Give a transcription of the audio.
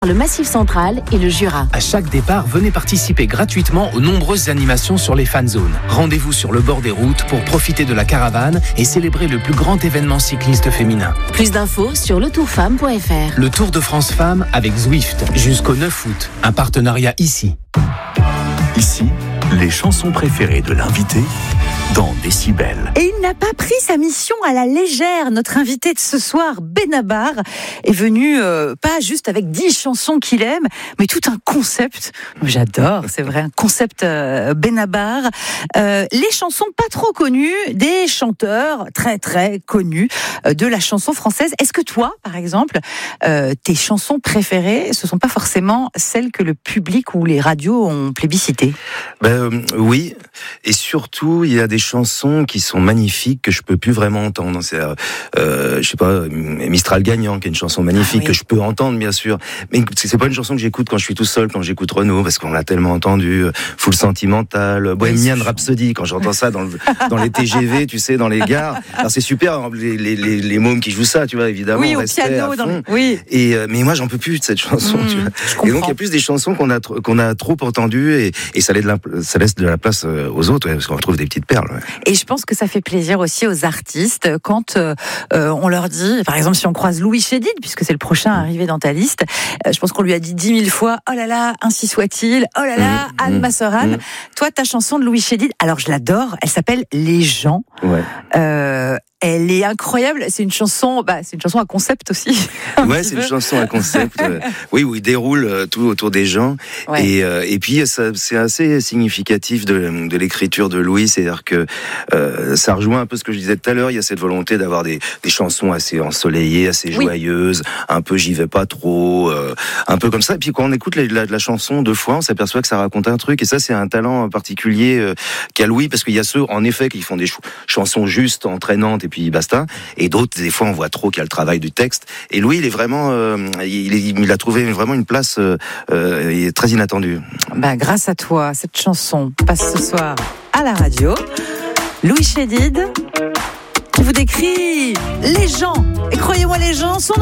le Massif central et le Jura. À chaque départ, venez participer gratuitement aux nombreuses animations sur les fan zones. Rendez-vous sur le bord des routes pour profiter de la caravane et célébrer le plus grand événement cycliste féminin. Plus d'infos sur letourfemme.fr. Le Tour de France Femmes avec Zwift jusqu'au 9 août. Un partenariat ici. Ici, les chansons préférées de l'invité dans Décibel. Et il n'a pas pris sa mission à la légère. Notre invité de ce soir, Benabar, est venu pas juste avec 10 chansons qu'il aime, mais tout un concept. J'adore, c'est vrai, un concept Benabar. Les chansons pas trop connues des chanteurs très très connus de la chanson française. Est-ce que toi, par exemple, tes chansons préférées, ce sont pas forcément celles que le public ou les radios ont plébiscitées? Oui, et surtout, il y a des chansons qui sont magnifiques que je peux plus vraiment entendre. C'est, je sais pas, Mistral gagnant, qui est une chanson magnifique que je peux entendre, bien sûr. Mais c'est pas une chanson que j'écoute quand je suis tout seul, quand j'écoute Renaud, parce qu'on l'a tellement entendu. Full Sentimental, Bohemian Rhapsody, quand j'entends ça dans les TGV, tu sais, dans les gares. Alors c'est super, les mômes qui jouent ça, tu vois, évidemment. Oui, au piano. Et, mais moi, j'en peux plus de cette chanson, tu vois. Et donc, il y a plus des chansons qu'on a trop entendues et ça laisse de la place aux autres, parce qu'on retrouve des petites perles. Ouais. Et je pense que ça fait plaisir aussi aux artistes quand on leur dit, par exemple, si on croise Louis Chédid, puisque c'est le prochain arrivé dans ta liste, je pense qu'on lui a dit 10 000 fois, oh là là, ainsi soit-il, oh là là, Anne ma sœur Anne. Toi, ta chanson de Louis Chédid, alors je l'adore, elle s'appelle Les gens. Ouais. Elle est incroyable. C'est une chanson à concept aussi. Ouais, c'est une chanson à concept. Oui, où il déroule tout autour des gens. Ouais. Et puis c'est assez significatif de l'écriture de Louis, c'est-à-dire que ça rejoint un peu ce que je disais tout à l'heure. Il y a cette volonté d'avoir des chansons assez ensoleillées, assez joyeuses, un peu j'y vais pas trop, un peu comme ça. Et puis quand on écoute la chanson 2 fois, on s'aperçoit que ça raconte un truc. Et ça, c'est un talent particulier qu'a Louis, parce qu'il y a ceux, en effet, qui font des chansons justes, entraînantes, et puis basta. Et d'autres, des fois, on voit trop qu'il y a le travail du texte. Et Louis, il est vraiment, il a trouvé vraiment une place très inattendue. Grâce à toi, cette chanson passe ce soir à la radio. Louis Chédid, qui vous décrit les gens. Et croyez-moi, les gens sont